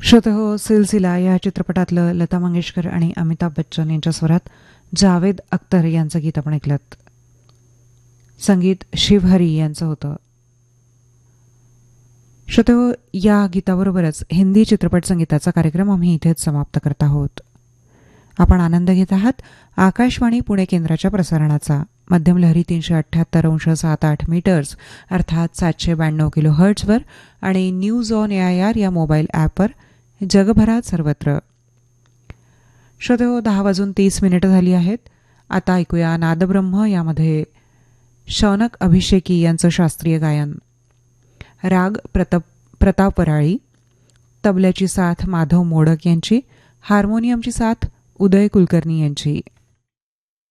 श्रोतेहो, सिलसिला या चित्रपटातलं लता मंगेशकर आणि अमिताभ बच्चन यांच्या स्वरात जावेद अख्तर यांचं गीत आपण ऐकलं. संगीत शिवहरी यांचं होतं. श्रोतेहो, या गीताबरोबरच हिंदी चित्रपट संगीताचा कार्यक्रम आम्ही इथेच समाप्त करत आहोत. आपण आनंद घेत आहात आकाशवाणी पुणे केंद्राच्या प्रसारणाचा. मध्यम लहरी 378.78 मीटर्स अर्थात 792 किलो हर्ट्झवर आणि न्यूज ऑन AIR या मोबाईल ॲपवर जगभरात सर्वत्र. श्रोतेहो, 10:30 झाली आहेत. आता ऐकूया नादब्रह्म यामध्ये शौनक अभिषेकी यांचं शास्त्रीय गायन. राग प्रताप वराळी, तबल्याची साथ माधव मोडक यांची, हार्मोनियमची साथ उदय कुलकर्णी यांची.